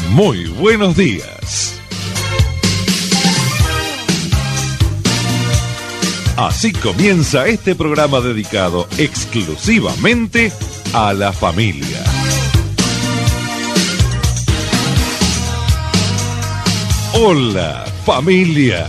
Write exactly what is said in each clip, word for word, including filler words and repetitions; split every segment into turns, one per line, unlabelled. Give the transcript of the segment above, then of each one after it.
Muy buenos días. Así comienza este programa dedicado exclusivamente a la familia. Hola, familia.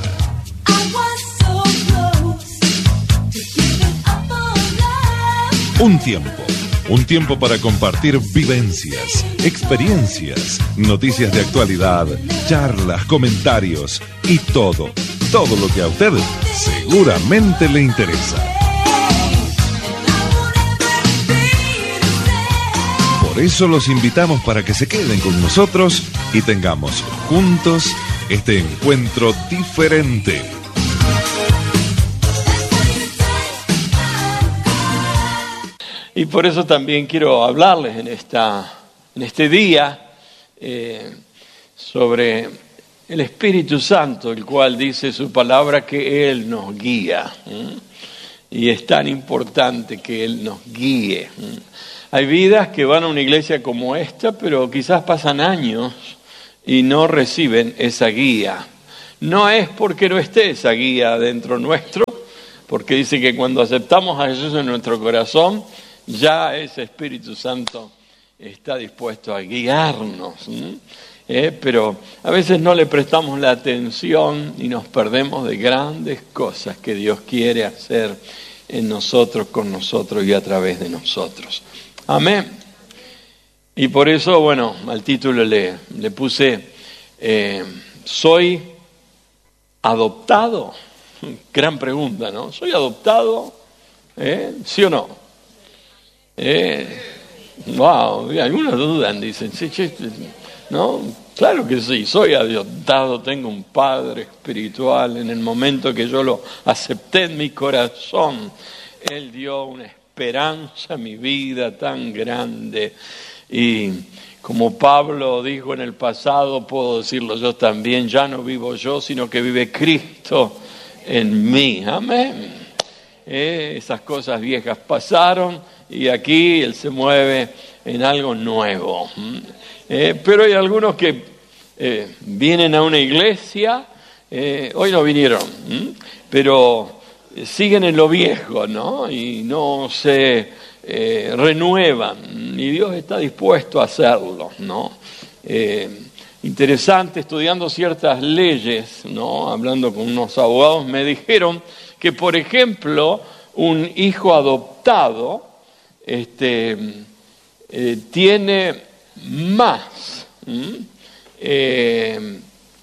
Un tiempo, un tiempo para compartir vivencias, experiencias, noticias de actualidad, charlas, comentarios y todo, todo lo que a usted seguramente le interesa. Por eso los invitamos para que se queden con nosotros y tengamos juntos este encuentro diferente.
Y por eso también quiero hablarles en, esta, en este día eh, sobre el Espíritu Santo, el cual dice su palabra que Él nos guía. ¿eh? Y es tan importante que Él nos guíe. ¿eh? Hay vidas que van a una iglesia como esta, pero quizás pasan años y no reciben esa guía. No es porque no esté esa guía dentro nuestro, porque dice que cuando aceptamos a Jesús en nuestro corazón, ya ese Espíritu Santo está dispuesto a guiarnos, ¿eh? Pero a veces no le prestamos la atención y nos perdemos de grandes cosas que Dios quiere hacer en nosotros, con nosotros y a través de nosotros. Amén. Y por eso, bueno, al título le, le puse, eh, ¿soy adoptado? Gran pregunta, ¿no? ¿Soy adoptado? ¿Eh? ¿Sí o no? Eh, wow, algunos dudan, dicen, sí, sí, no, claro que sí, soy adoptado, tengo un padre espiritual. En el momento que yo lo acepté en mi corazón, Él dio una esperanza a mi vida tan grande. Y como Pablo dijo en el pasado, puedo decirlo yo también, ya no vivo yo, sino que vive Cristo en mí. Amén. Eh, esas cosas viejas pasaron. Y aquí Él se mueve en algo nuevo. Eh, pero hay algunos que eh, vienen a una iglesia, eh, hoy no vinieron, ¿m? pero siguen en lo viejo, ¿no? Y no se eh, renuevan. Y Dios está dispuesto a hacerlo, ¿no? Eh, interesante, estudiando ciertas leyes, ¿no? Hablando con unos abogados, me dijeron que, por ejemplo, un hijo adoptado Este, eh, tiene más eh,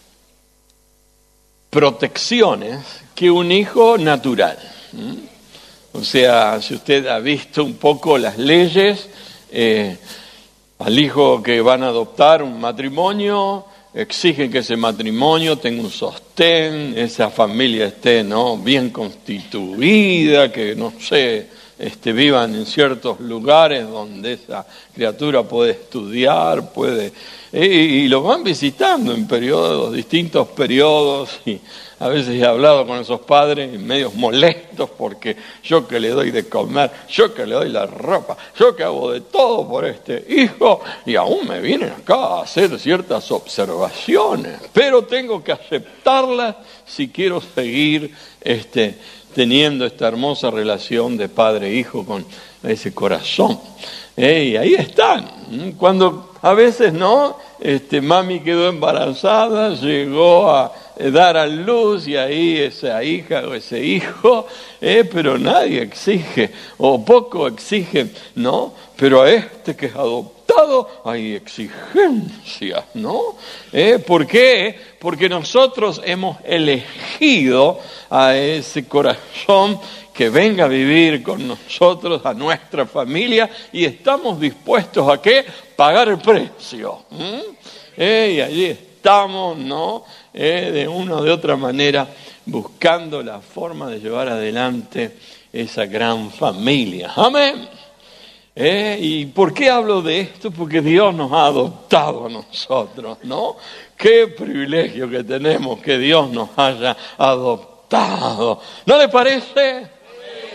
protecciones que un hijo natural. ¿m? O sea, si usted ha visto un poco las leyes, eh, al hijo que van a adoptar un matrimonio, exigen que ese matrimonio tenga un sostén, esa familia esté, ¿no?, bien constituida, que no sé... Este, vivan en ciertos lugares donde esa criatura puede estudiar, puede y, y lo van visitando en periodos, distintos periodos, y a veces he hablado con esos padres medios molestos porque yo que le doy de comer, yo que le doy la ropa, yo que hago de todo por este hijo, y aún me vienen acá a hacer ciertas observaciones, pero tengo que aceptarlas si quiero seguir este teniendo esta hermosa relación de padre-hijo con ese corazón. Eh, y ahí están. Cuando a veces no, este, mami quedó embarazada, llegó a dar a luz y ahí esa hija o ese hijo, eh, pero nadie exige, o poco exige, ¿no? Pero a este que es adoptado hay exigencias, ¿no? Eh, ¿Por qué? Porque nosotros hemos elegido a ese corazón que venga a vivir con nosotros, a nuestra familia, y estamos dispuestos a ¿qué? Pagar el precio. ¿Mm? Eh, y allí estamos, ¿no? Eh, de una o de otra manera, buscando la forma de llevar adelante esa gran familia. Amén. Eh, ¿Y por qué hablo de esto? Porque Dios nos ha adoptado a nosotros, ¿no? Qué privilegio que tenemos que Dios nos haya adoptado. ¿No le parece?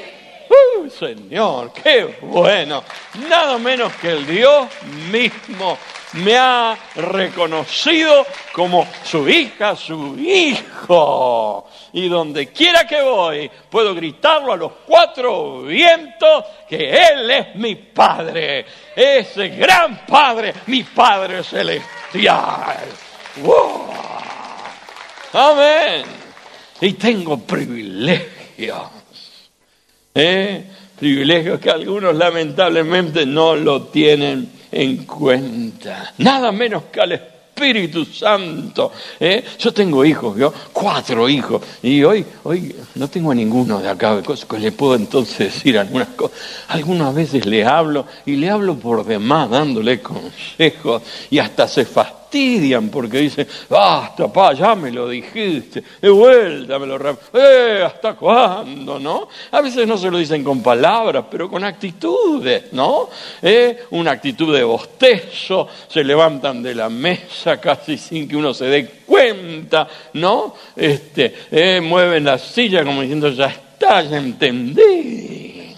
¡Uh, Señor, qué bueno! Nada menos que el Dios mismo me ha reconocido como su hija, su hijo. Y donde quiera que voy, puedo gritarlo a los cuatro vientos que Él es mi Padre. Ese gran Padre, mi Padre celestial. ¡Wow! Amén. Y tengo privilegios. ¿Eh? Privilegios que algunos lamentablemente no lo tienen en cuenta. Nada menos que al Espíritu Santo. ¿Eh? Yo tengo hijos, ¿yo? Cuatro hijos. Y hoy, hoy no tengo a ninguno de acá. Que le puedo entonces decir algunas cosas. Algunas veces le hablo y le hablo por demás, dándole consejos. Y hasta se fastidian porque dicen, basta, pa, ya me lo dijiste, de vuelta me lo rep- eh, ¿hasta cuándo, no? A veces no se lo dicen con palabras, pero con actitudes, ¿no? Eh, una actitud de bostezo, se levantan de la mesa casi sin que uno se dé cuenta, ¿no? Este, eh, mueven la silla como diciendo, ya está, ya entendí.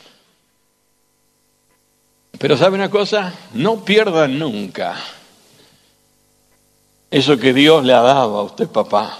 Pero ¿sabe una cosa? No pierdan nunca eso que Dios le ha dado a usted, papá.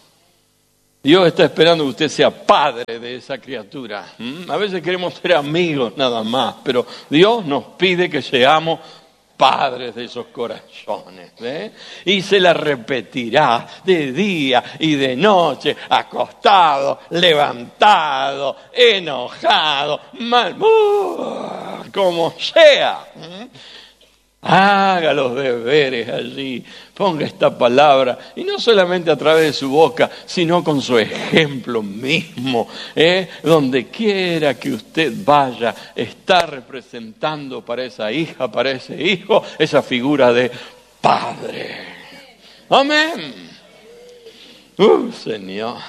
Dios está esperando que usted sea padre de esa criatura. ¿Mm? A veces queremos ser amigos nada más, pero Dios nos pide que seamos padres de esos corazones. ¿eh? Y se la repetirá de día y de noche, acostado, levantado, enojado, mal, uh, como sea. ¿eh? Haga los deberes allí, ponga esta palabra, y no solamente a través de su boca, sino con su ejemplo mismo. ¿eh? Donde quiera que usted vaya, está representando para esa hija, para ese hijo, esa figura de padre. Amén. Uh, Señor.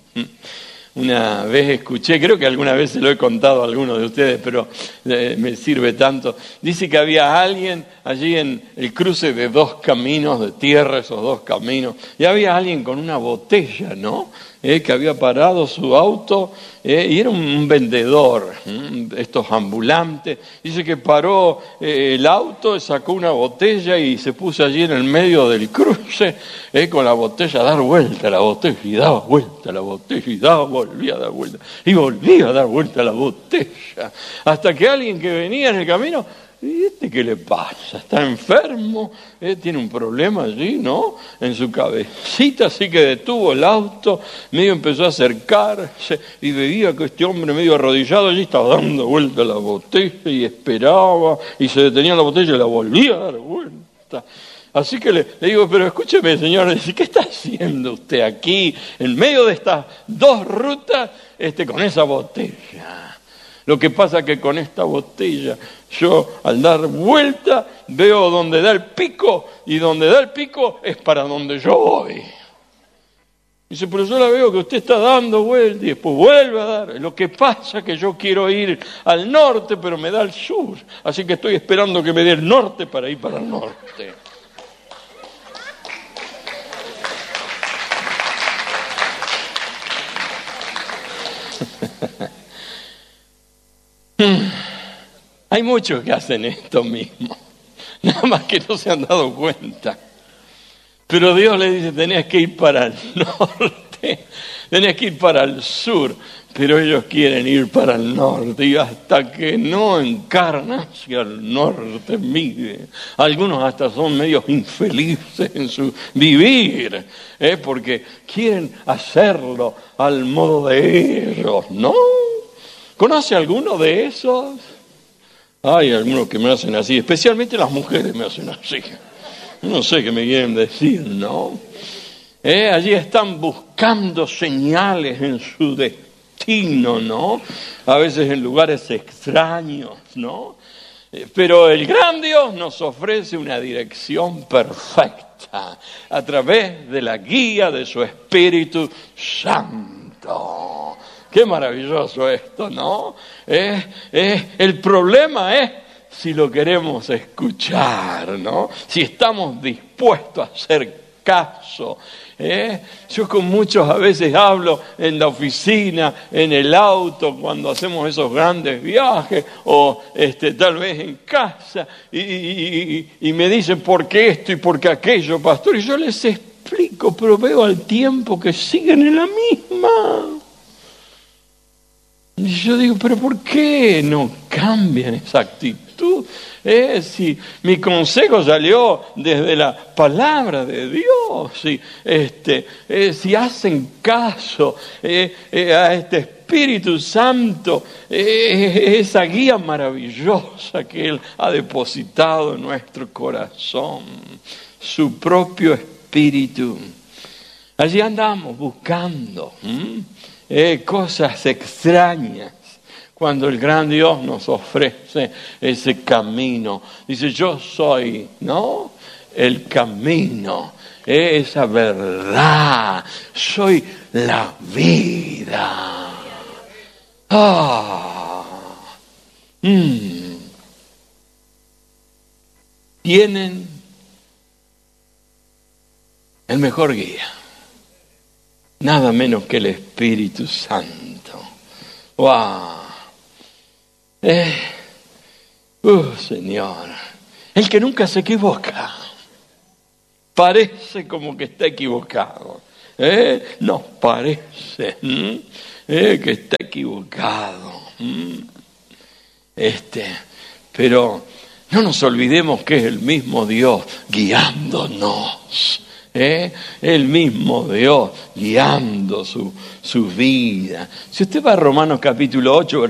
Una vez escuché, creo que alguna vez se lo he contado a algunos de ustedes, pero eh, me sirve tanto. Dice que había alguien allí en el cruce de dos caminos de tierra, esos dos caminos, y había alguien con una botella, ¿no? Eh, que había parado su auto, eh, y era un, un vendedor, ¿eh? estos ambulantes. Dice que paró eh, el auto, sacó una botella y se puso allí en el medio del cruce, eh, con la botella a dar vuelta a la botella, y daba vuelta a la botella, y daba, volvía a dar vuelta, y volvía a dar vuelta a la botella, hasta que alguien que venía en el camino, ¿y este qué le pasa? ¿Está enfermo? ¿Eh? ¿Tiene un problema allí, no? En su cabecita, así que detuvo el auto, medio empezó a acercarse y veía que este hombre medio arrodillado allí estaba dando vuelta a la botella y esperaba, y se detenía la botella y la volvía a dar vuelta. Así que le, le digo, pero escúcheme, señor, ¿qué está haciendo usted aquí, en medio de estas dos rutas, este, con esa botella? Lo que pasa es que con esta botella, yo al dar vuelta, veo donde da el pico, y donde da el pico es para donde yo voy. Dice, pero yo la veo que usted está dando vuelta y después vuelve a dar. Lo que pasa es que yo quiero ir al norte, pero me da al sur. Así que estoy esperando que me dé el norte para ir para el norte. Hay muchos que hacen esto mismo, nada más que no se han dado cuenta. Pero Dios le dice, tenés que ir para el norte, tenés que ir para el sur, pero ellos quieren ir para el norte, y hasta que no encarnan hacia el norte, mire, algunos hasta son medios infelices en su vivir, ¿eh? porque quieren hacerlo al modo de ellos, ¿no? ¿Conoce alguno de esos? Hay algunos que me hacen así, especialmente las mujeres me hacen así. No sé qué me quieren decir, ¿no? Eh, allí están buscando señales en su destino, ¿no? A veces en lugares extraños, ¿no? Eh, pero el gran Dios nos ofrece una dirección perfecta a través de la guía de su Espíritu Santo. Qué maravilloso esto, ¿no? Eh, eh, el problema es si lo queremos escuchar, ¿no? Si estamos dispuestos a hacer caso. ¿eh? Yo con muchos a veces hablo en la oficina, en el auto, cuando hacemos esos grandes viajes, o este, tal vez en casa, y, y, y, y me dicen por qué esto y por qué aquello, pastor, y yo les explico, pero veo al tiempo que siguen en la misma. Y yo digo, pero ¿por qué no cambian esa actitud? Eh, si mi consejo salió desde la palabra de Dios, si, este, eh, si hacen caso eh, eh, a este Espíritu Santo, eh, esa guía maravillosa que Él ha depositado en nuestro corazón, su propio Espíritu. Allí andamos buscando ¿m? Eh, cosas extrañas. Cuando el gran Dios nos ofrece ese camino, dice, yo soy, ¿no? El camino, esa verdad, soy la vida. Ah, mm. Tienen el mejor guía, nada menos que el Espíritu Santo. ¡Wow! Eh, uh, Señor, el que nunca se equivoca, parece como que está equivocado, eh, nos parece eh, que está equivocado, ¿m? este, pero no nos olvidemos que es el mismo Dios guiándonos. ¿Eh? El mismo Dios guiando su, su vida. Si usted va a Romanos capítulo ocho,